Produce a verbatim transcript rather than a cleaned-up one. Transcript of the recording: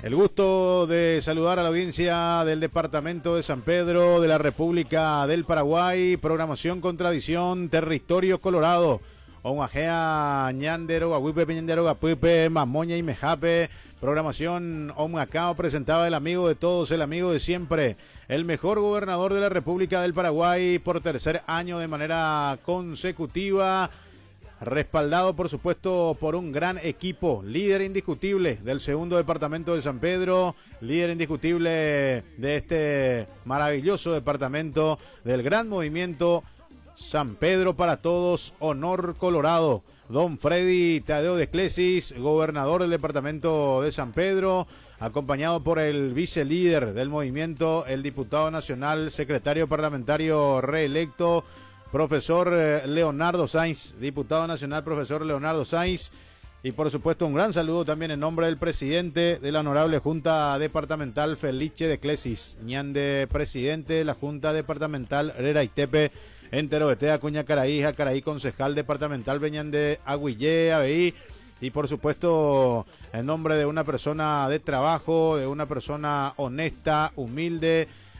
El gusto de saludar a la audiencia del departamento de San Pedro, de la República del Paraguay, programación con tradición, territorio colorado. Omajea, ñandero, aguipe, peñandero, gapuipe, mamoña y mejape. Programación Omacao presentada el amigo de todos, el amigo de siempre, el mejor gobernador de la República del Paraguay por tercer año de manera consecutiva. Respaldado, por supuesto, por un gran equipo, líder indiscutible del segundo departamento de San Pedro, líder indiscutible de este maravilloso departamento, del gran movimiento San Pedro para Todos, Honor Colorado. Don Freddy Tadeo de Clesis, gobernador del departamento de San Pedro, acompañado por el vicelíder del movimiento, el diputado nacional, secretario parlamentario reelecto, profesor Leonardo Sainz, diputado nacional, profesor Leonardo Sainz, y por supuesto un gran saludo también en nombre del presidente de la honorable Junta Departamental, Felice de Clesis, ñande presidente de la Junta Departamental Reraitepe, Entero Betea, Cuña Caraí, Jacaraí, concejal departamental Beñande, Agüillé, Aveí, y por supuesto en nombre de una persona de trabajo, de una persona honesta, humilde,